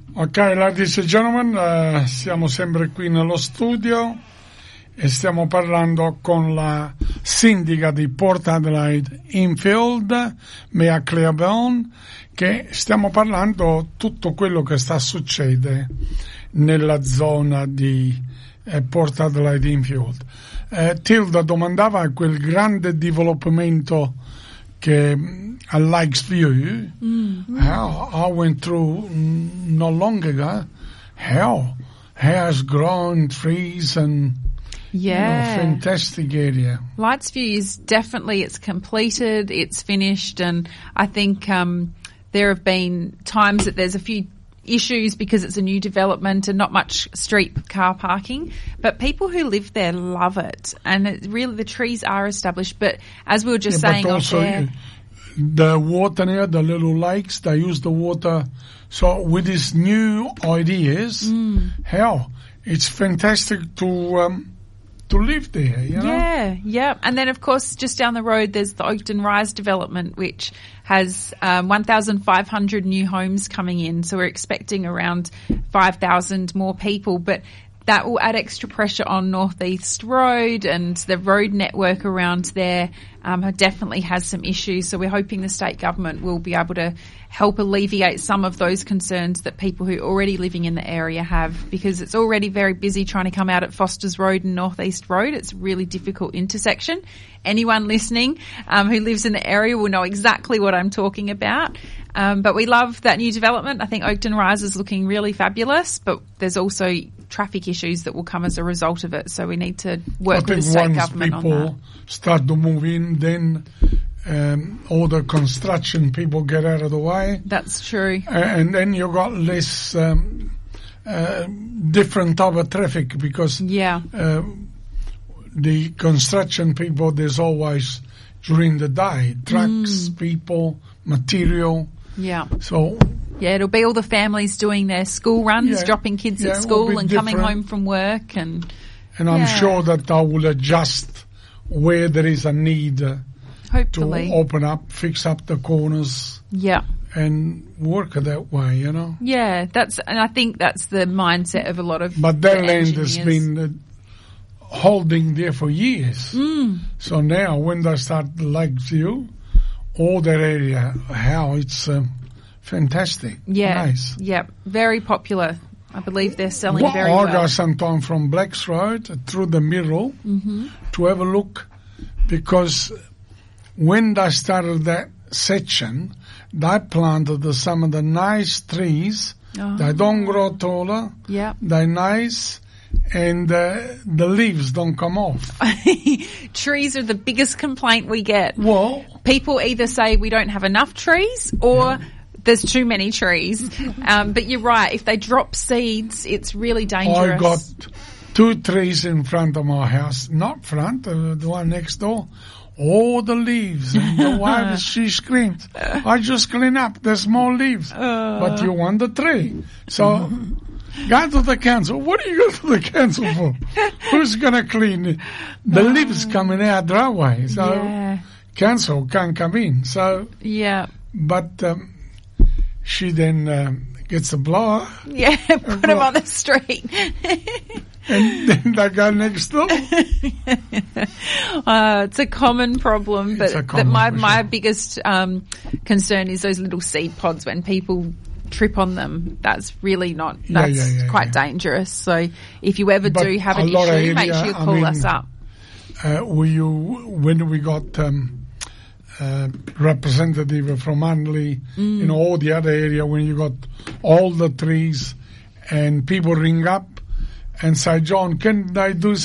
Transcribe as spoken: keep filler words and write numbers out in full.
Ok, ladies and gentlemen, uh, siamo sempre qui nello studio e stiamo parlando con la sindaca di Port Adelaide Infield, Mia Claiborne, che stiamo parlando tutto quello che sta succedendo nella zona di eh, Port Adelaide Infield. Eh, Tilda domandava quel grande sviluppo che a Lakes View, mm. how I went through not long ago, how has grown trees and yeah, you know, fantastic area. Lights View is definitely, it's completed, it's finished, and I think um, there have been times that there's a few issues because it's a new development and not much street car parking, but people who live there love it, and it really the trees are established. But as we were just yeah, saying but off also there, the water near the little lakes, they use the water. So with these new ideas, mm. hell, it's fantastic to um, to live there, you know? Yeah, yeah. And then, of course, just down the road, there's the Oakden Rise development, which has um, one thousand five hundred new homes coming in. So we're expecting around five thousand more people. But that will add extra pressure on North East Road, and the road network around there um, definitely has some issues. So we're hoping the state government will be able to help alleviate some of those concerns that people who are already living in the area have, because it's already very busy trying to come out at Foster's Road and North East Road. It's a really difficult intersection. Anyone listening um, who lives in the area will know exactly what I'm talking about. Um, but we love that new development. I think Oakden Rise is looking really fabulous, but there's also traffic issues that will come as a result of it. So we need to work with the state government on that. Once people start to move in, then um, all the construction people get out of the way. That's true. Uh, and then you got less um, uh, different type of traffic because yeah. uh, the construction people, there's always during the day, trucks, mm. people, material. Yeah. So yeah, it'll be all the families doing their school runs, yeah, dropping kids yeah, at school and different. coming home from work, and and I'm yeah. sure that I will adjust where there is a need uh, hopefully to open up, fix up the corners. Yeah. And work that way, you know. Yeah, that's and I think that's the mindset of a lot of. But that land engineers. has been uh, holding there for years. Mm. So now, when they start Lakeview, all that area, how it's uh, fantastic. Yeah, nice. Yeah, very popular. I believe they're selling well, very I well. I go sometime from Blacks Road through the middle mm-hmm. to have a look, because when they started that section, they planted the, some of the nice trees. Oh. They don't grow taller. Yeah, they're nice. And uh, the leaves don't come off. Trees are the biggest complaint we get. Well, people either say we don't have enough trees or yeah. there's too many trees. Um, but you're right. If they drop seeds, it's really dangerous. I got two trees in front of my house. Not front, uh, the one next door. All the leaves. And the wife, she screamed, I just clean up. There's more leaves. Uh. But you want the tree. So... Go to the council. What do you go to the council for? Who's going to clean it? The oh. leaves coming out driveway, so yeah. council can't come in. So yeah, but um, she then um, gets a blower. Yeah, put blower. them on the street. And then they go next door. uh, it's a common problem, but common the, my sure. my biggest um, concern is those little seed pods when people trip on them. That's really not, that's yeah, yeah, yeah, quite yeah. dangerous. So if you ever but do have an issue, area, make sure you call I mean, us up. Uh, we, you, when we got um, uh, representative from Manly, mm. you know, all the other area, when you got all the trees and people ring up and say, John, can I do